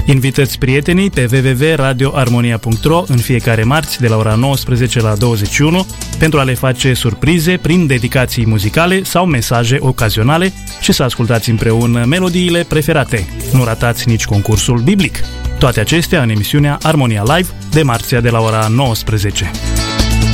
Invitați prietenii pe www.radioarmonia.ro în fiecare marți de la ora 19 la 21 pentru a le face surprize prin dedicații muzicale sau mesaje ocazionale și să ascultați împreună melodiile preferate. Nu ratați nici concursul biblic. Toate acestea în emisiunea Armonia Live de marțea de la ora 19.